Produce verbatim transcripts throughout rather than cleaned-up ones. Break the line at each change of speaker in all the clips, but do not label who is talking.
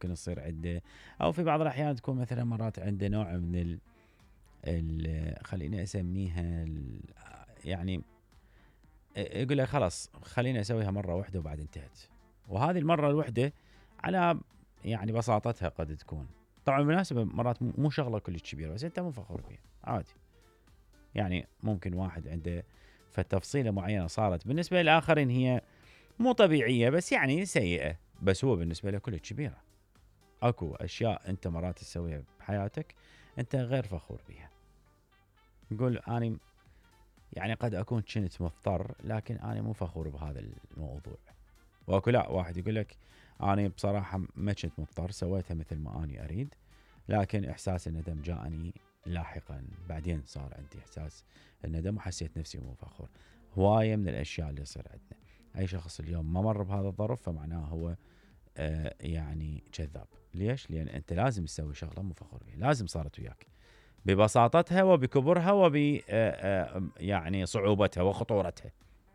ممكن تصير عنده، أو في بعض الأحيان تكون مثلا مرات عنده نوع من ال ال خليني أسميها ال يعني يقول لك خلاص خليني أسويها مرة واحدة وبعد انتهت. وهذه المرة الواحدة على يعني بساطتها قد تكون، طبعا بالمناسبة مرات مو شغلة كلش كبيرة بس أنت مو فخور فيها عادي. يعني ممكن واحد عنده فتفصيلة معينة صارت بالنسبة للآخرين هي مو طبيعية بس يعني سيئة، بس هو بالنسبة له كلش كبيرة. اكو اشياء انت مرات تسويها بحياتك انت غير فخور بيها. نقول اني يعني قد اكون كنت مضطر لكن انا مو فخور بهذا الموضوع. واكو لا واحد يقول لك انا بصراحة ما كنت مضطر سويتها مثل ما اني اريد، لكن احساس الندم جاءني لاحقا، بعدين صار عندي احساس الندم وحسيت نفسي مو فخور. هواية من الاشياء اللي يصير عندنا. اي شخص اليوم ما مر بهذا الظرف فمعناه هو آه يعني كذاب. ليش؟ لان انت لازم تسوي شغله مو فخور بها، لازم صارت وياك ببساطتها وبكبرها وب آه آه يعني صعوبتها وخطورتها.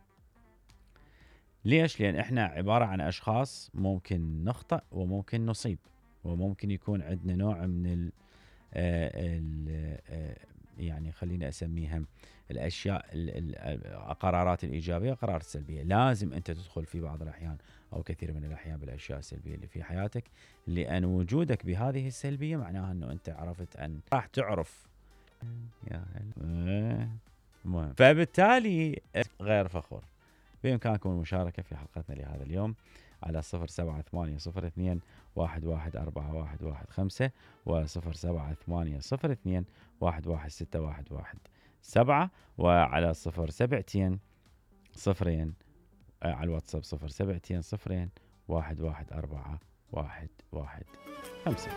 ليش؟ لان احنا عباره عن اشخاص ممكن نخطئ وممكن نصيب، وممكن يكون عندنا نوع من ال آه ال آه يعني خلينا اسميها الاشياء القرارات الايجابيه والقرارات السلبيه. لازم انت تدخل في بعض الاحيان او كثير من الاحيان بالاشياء السلبيه اللي في حياتك، لان وجودك بهذه السلبيه معناها انه انت عرفت ان راح تعرف يا المهم، فبالتالي غير فخور. بإمكانكم المشاركة في حلقتنا لهذا اليوم على صفر سبعة ثمانية صفر اثنين واحد واحد أربعة واحد واحد خمسة وصفر سبعة ثمانية صفر اثنين واحد واحد ستة واحد واحد سبعة، وعلى صفر سبعتين صفرين على الواتساب صفر سبعتين صفرين واحد واحد أربعة واحد واحد خمسة.